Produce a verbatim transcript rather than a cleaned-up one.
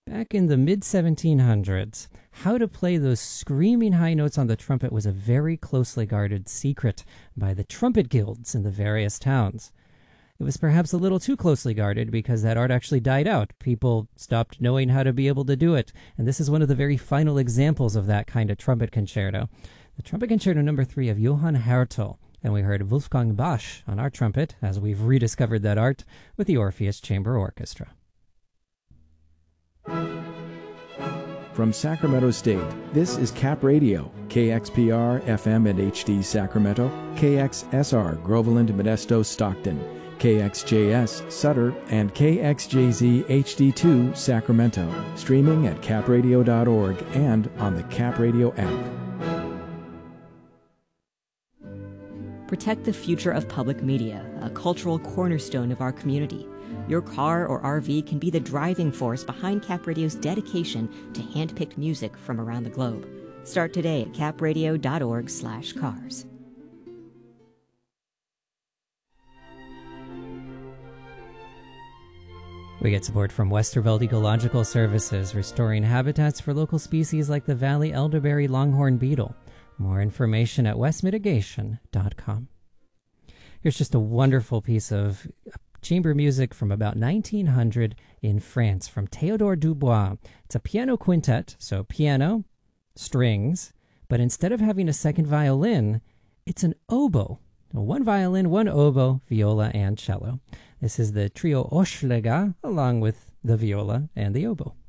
Back in the mid seventeen hundreds, how to play those screaming high notes on the trumpet was a very closely guarded secret by the trumpet guilds in the various towns. It was perhaps a little too closely guarded because that art actually died out. People stopped knowing how to be able to do it, and this is one of the very final examples of that kind of trumpet concerto. The Trumpet Concerto number three of Johann Hertel, and we heard Wolfgang Basch on our trumpet as we've rediscovered that art with the Orpheus Chamber Orchestra. From Sacramento State, this is Cap Radio, K X P R, F M and H D Sacramento, K X S R, Groveland, Modesto, Stockton, K X J S, Sutter, and K X J Z H D two, Sacramento, streaming at cap radio dot org and on the Cap Radio app. Protect the future of public media, a cultural cornerstone of our community. Your car or R V can be the driving force behind Cap Radio's dedication to hand-picked music from around the globe. Start today at cap radio dot org slash cars. We get support from Westerveld Ecological Services, restoring habitats for local species like the valley elderberry longhorn beetle. More information at west mitigation dot com. Here's just a wonderful piece of chamber music from about nineteen hundred in France from Théodore Dubois. It's a piano quintet, so piano, strings, but instead of having a second violin, it's an oboe. One violin, one oboe, viola, and cello. This is the trio Oschlega, along with the viola and the oboe.